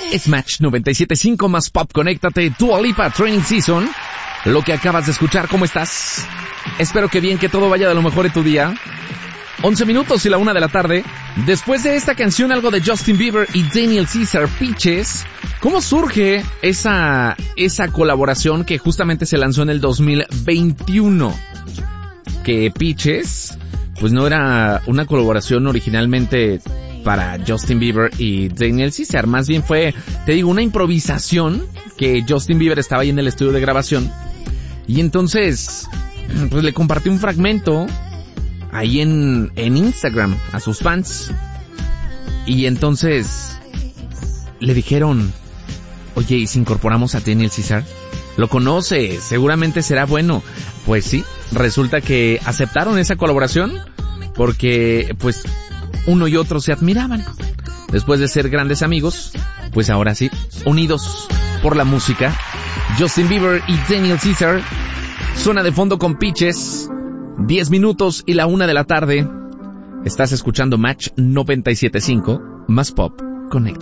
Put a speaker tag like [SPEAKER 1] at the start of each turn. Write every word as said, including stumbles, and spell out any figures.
[SPEAKER 1] Es Match noventa y siete punto cinco más Pop. Conéctate, Dua Lipa, Training Season. Lo que acabas de escuchar, ¿cómo estás? Espero que bien, que todo vaya de lo mejor en tu día. once minutos y la una de la tarde. Después de esta canción, algo de Justin Bieber y Daniel Caesar, Peaches. ¿Cómo surge esa, esa colaboración que justamente se lanzó en el dos mil veintiuno? Que Peaches, pues no era una colaboración originalmente para Justin Bieber y Daniel Caesar. Más bien fue, te digo, una improvisación que Justin Bieber estaba ahí en el estudio de grabación. Y entonces, pues le compartió un fragmento ahí en, en Instagram a sus fans. Y entonces le dijeron, oye, ¿y si incorporamos a Daniel Caesar? Lo conoce, seguramente será bueno. Pues sí, resulta que aceptaron esa colaboración porque pues uno y otro se admiraban. Después de ser grandes amigos, pues ahora sí, unidos por la música. Justin Bieber y Daniel Caesar. Suena de fondo con Peaches. diez minutos y la una de la tarde. Estás escuchando Match noventa y siete punto cinco más Pop. Conecta.